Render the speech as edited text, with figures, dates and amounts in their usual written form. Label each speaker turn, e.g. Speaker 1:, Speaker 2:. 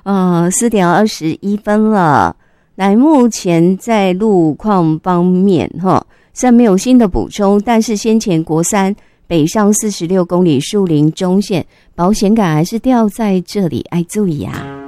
Speaker 1: 4:21了。来，目前在路况方面虽然没有新的补充，但是先前国三北上46公里树林中线保险杆还是掉在这里，爱注意啊。